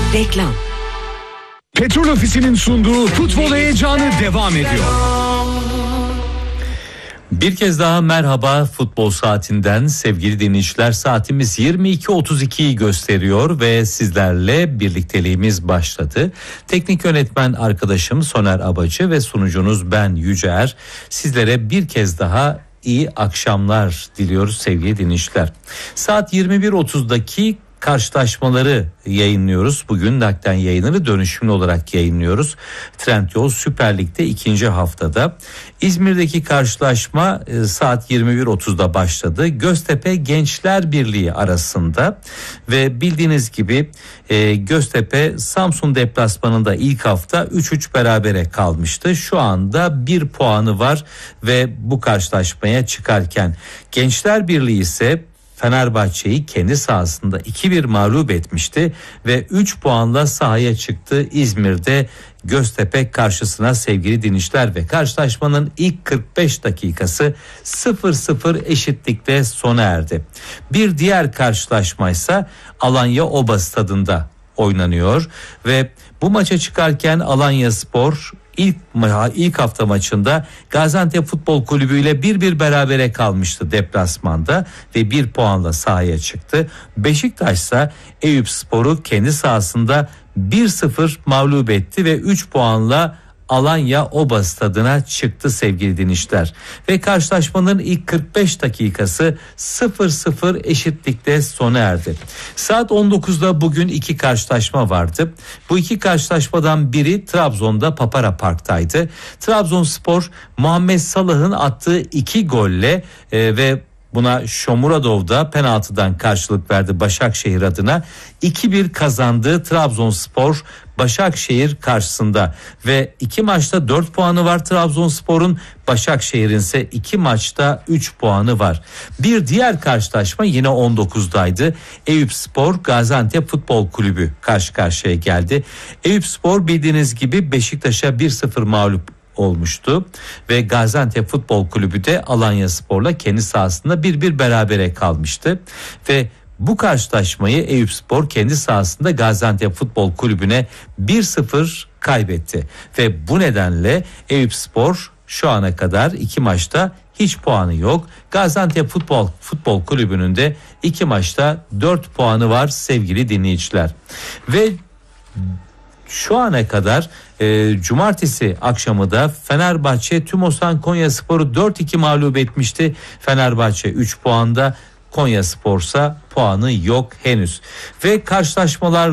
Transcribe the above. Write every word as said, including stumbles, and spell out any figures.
Reklam. Petrol Ofisi'nin sunduğu futbol heyecanı devam ediyor. Bir kez daha merhaba futbol saatinden sevgili dinleyiciler, saatimiz yirmi iki otuz ikiyi gösteriyor ve sizlerle birlikteliğimiz başladı. Teknik yönetmen arkadaşım Soner Abacı ve sunucunuz ben Yüceer. Sizlere bir kez daha iyi akşamlar diliyoruz sevgili dinleyiciler. Saat yirmi bir otuzdaki karşılaşmaları yayınlıyoruz. Bugün nakden yayınını dönüşümlü olarak yayınlıyoruz. Trendyol Süper Lig'de ikinci haftada. İzmir'deki karşılaşma saat yirmi bir otuzda başladı. Göztepe Gençler Birliği arasında ve bildiğiniz gibi Göztepe Samsun deplasmanında ilk hafta üç üç berabere kalmıştı. Şu anda bir puanı var ve bu karşılaşmaya çıkarken Gençler Birliği ise Fenerbahçe'yi kendi sahasında iki bir mağlup etmişti ve üç puanla sahaya çıktı İzmir'de Göztepe karşısına sevgili dinleyiciler ve karşılaşmanın ilk kırk beş dakikası sıfır sıfır eşitlikle sona erdi. Bir diğer karşılaşmaysa Alanya Oba Stadında oynanıyor ve bu maça çıkarken Alanyaspor İlk, ilk hafta maçında Gaziantep Futbol Kulübü ile bir bir berabere kalmıştı deplasmanda ve bir puanla sahaya çıktı. Beşiktaş ise Eyüpspor'u kendi sahasında bir sıfır mağlup etti ve üç puanla Alanya Oba Stadına çıktı sevgili dinleyiciler. Ve karşılaşmanın ilk kırk beş dakikası sıfır sıfır eşitlikle sona erdi. Saat on dokuzda bugün iki karşılaşma vardı. Bu iki karşılaşmadan biri Trabzon'da Papara Park'taydı. Trabzonspor Muhammed Salah'ın attığı iki golle e, ve buna Shomurodov da penaltıdan karşılık verdi Başakşehir adına. iki bir kazandı Trabzonspor Başakşehir karşısında ve iki maçta dört puanı var Trabzonspor'un, Başakşehir'in ise iki maçta üç puanı var. Bir diğer karşılaşma yine on dokuzdaydı. Eyüpspor Gaziantep Futbol Kulübü karşı karşıya geldi. Eyüpspor bildiğiniz gibi Beşiktaş'a bir sıfır mağlup olmuştu ve Gaziantep Futbol Kulübü de Alanyaspor'la kendi sahasında bir bir berabere kalmıştı ve bu karşılaşmayı Eyüpspor kendi sahasında Gaziantep Futbol Kulübü'ne bir sıfır kaybetti ve bu nedenle Eyüpspor şu ana kadar iki maçta hiç puanı yok. Gaziantep Futbol Futbol Kulübü'nün de iki maçta dört puanı var sevgili dinleyiciler. Ve şu ana kadar e, cumartesi akşamı da Fenerbahçe Tümosan Konyaspor'u dört iki mağlup etmişti. Fenerbahçe üç puanda, Konyaspor'sa puanı yok henüz. Ve karşılaşmalar